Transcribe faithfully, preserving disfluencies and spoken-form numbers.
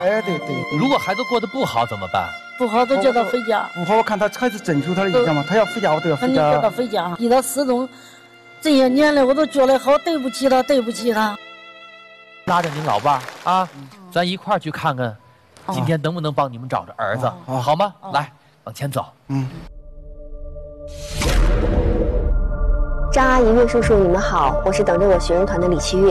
哎，对对。 如果孩子过得不好怎么办？ 不好都叫他回家。 不好，我看他开始征求他的意见嘛，他要回家我都要回家。 叫他回家，逼他始终。这些年来我都觉得好对不起他，对不起他。 拉着您老伴儿啊，嗯、咱一块儿去看看，今天能不能帮你们找着儿子，哦、好吗？哦、来，往前走。嗯。 张阿姨、岳叔叔，你们好，我是等着我学人团的李七月。